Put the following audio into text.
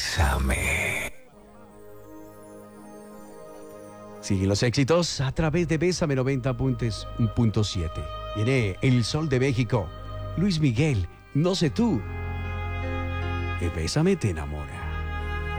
Bésame. Siguen los éxitos a través de Bésame 90.7. Viene El Sol de México, Luis Miguel, No sé tú. Y Bésame te enamora.